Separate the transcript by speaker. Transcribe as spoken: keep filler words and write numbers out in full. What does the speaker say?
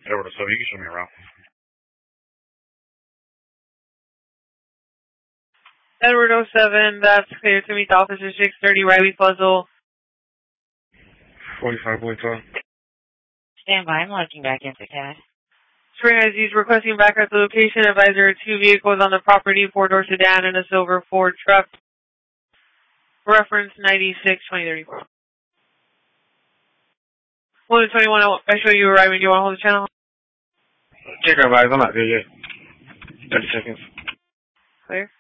Speaker 1: Edward seven, you can show me around.
Speaker 2: Edward oh seven, that's clear to meet the officer six thirty Riley Puzzle.
Speaker 1: forty-five point two.
Speaker 3: Stand by, I'm looking back into C A D.
Speaker 2: Spring I Z is requesting back at the location. Advisor, two vehicles on the property, four-door sedan and a silver Ford truck. Reference ninety-six twenty thirty-four. one twenty-one, I show you arriving. Do you want to hold the channel?
Speaker 1: Check our eyes, I'm not there yet. thirty seconds.
Speaker 2: Clear.